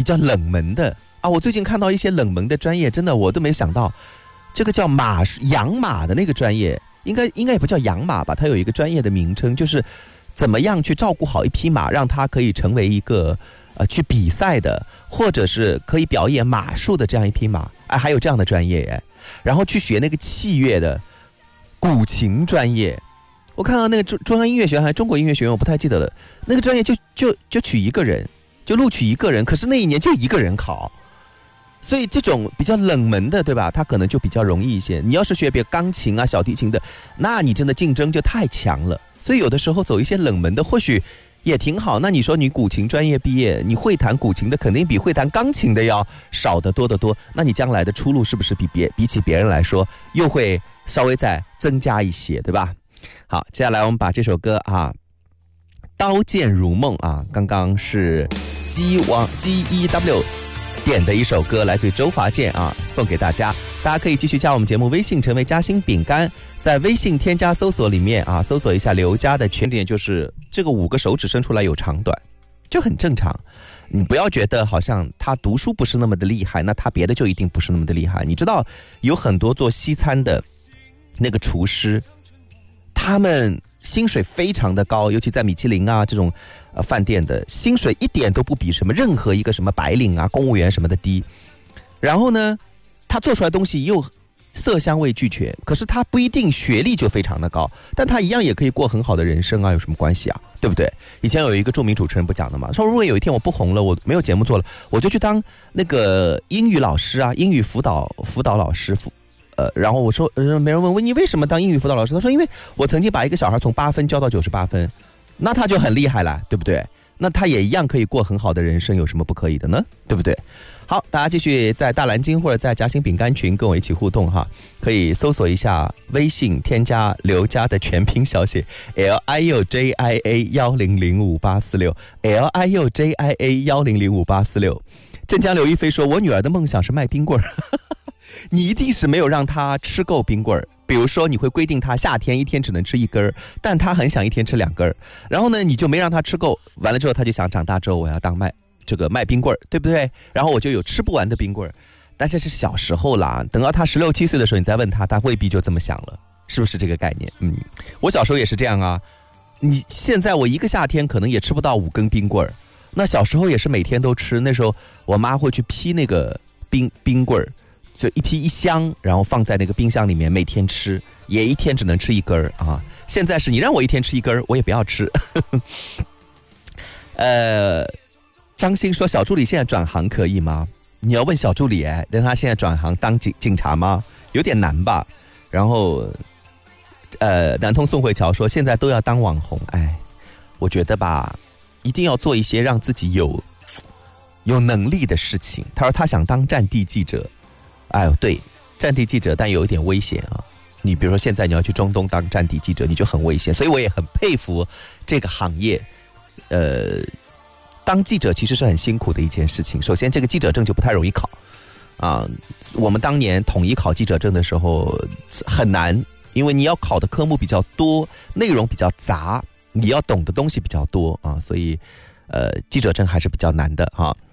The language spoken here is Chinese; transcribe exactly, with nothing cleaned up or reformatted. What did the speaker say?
比较冷门的啊。我最近看到一些冷门的专业，真的我都没想到，这个叫马养马的那个专业，应该应该也不叫养马吧，它有一个专业的名称，就是怎么样去照顾好一匹马，让它可以成为一个呃去比赛的，或者是可以表演马术的这样一匹马，哎，还有这样的专业哎。然后去学那个器乐的古琴专业，我看到那个中中央音乐学院还是中国音乐学院，我不太记得了。那个专业就就就取一个人，就录取一个人，可是那一年就一个人考，所以这种比较冷门的，对吧？它可能就比较容易一些。你要是学别钢琴啊、小提琴的，那你真的竞争就太强了。所以有的时候走一些冷门的，或许也挺好。那你说你古琴专业毕业，你会弹古琴的肯定比会弹钢琴的要少得多得多。那你将来的出路是不是比别比起别人来说，又会稍微再增加一些，对吧？好，接下来我们把这首歌啊，《刀剑如梦》啊，刚刚是 G 王 G E W 点的一首歌，来自于周华健啊，送给大家。大家可以继续加我们节目微信，成为嘉兴饼干，在微信添加搜索里面啊，搜索一下刘家的全点，就是这个五个手指伸出来有长短，就很正常。你不要觉得好像他读书不是那么的厉害，那他别的就一定不是那么的厉害。你知道有很多做西餐的那个厨师，他们薪水非常的高，尤其在米其林啊这种呃饭店的薪水一点都不比什么任何一个什么白领啊、公务员什么的低。然后呢，他做出来的东西又色香味俱全，可是他不一定学历就非常的高，但他一样也可以过很好的人生啊，有什么关系啊？对不对？以前有一个著名主持人不讲的嘛，说如果有一天我不红了，我没有节目做了，我就去当那个英语老师啊，英语辅导辅导老师。呃，然后我说，呃，没人问问你为什么当英语辅导老师？他说，因为我曾经把一个小孩从八分教到九十八分，那他就很厉害了，对不对？那他也一样可以过很好的人生，有什么不可以的呢？对不对？好，大家继续在大蓝鲸或者在夹心饼干群跟我一起互动哈，可以搜索一下微信，添加刘家的全拼小写 L I U J I A 一零零五八四六 L I U J I A 一零零五八四六。镇江刘亦菲说，我女儿的梦想是卖冰棍儿。你一定是没有让他吃够冰棍儿，比如说你会规定他夏天一天只能吃一根儿，但他很想一天吃两根儿，然后呢你就没让他吃够，完了之后他就想长大之后我要当卖这个卖冰棍儿，对不对？然后我就有吃不完的冰棍儿，但是是小时候啦，等到他十六七岁的时候你再问他，他未必就这么想了，是不是这个概念？嗯，我小时候也是这样啊，你现在我一个夏天可能也吃不到五根冰棍儿，那小时候也是每天都吃，那时候我妈会去批那个冰冰棍儿，就一批一箱，然后放在那个冰箱里面，每天吃，也一天只能吃一根儿啊。现在是你让我一天吃一根儿，我也不要吃。呃，张鑫说小助理现在转行可以吗？你要问小助理哎，让他现在转行当警警察吗？有点难吧。然后，呃，南通宋慧乔说现在都要当网红，哎，我觉得吧，一定要做一些让自己有有能力的事情。他说他想当战地记者。哎呦，对，战地记者，但有一点危险啊。你比如说现在你要去中东当战地记者，你就很危险，所以我也很佩服这个行业。呃，当记者其实是很辛苦的一件事情。首先，这个记者证就不太容易考啊。我们当年统一考记者证的时候很难，因为你要考的科目比较多，内容比较杂，你要懂的东西比较多啊，所以呃，记者证还是比较难的啊。